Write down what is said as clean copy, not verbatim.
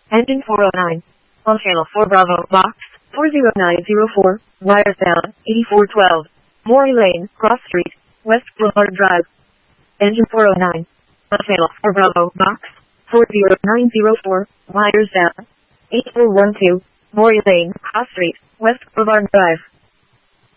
Engine 409. On channel 4 Bravo, box 40904, wires down, 8412. Maury Lane, Cross Street, West Boulevard Drive. Engine 409. On channel 4 Bravo, box 40904, wires down, 8412. Maury Lane, Cross Street, West Boulevard Drive.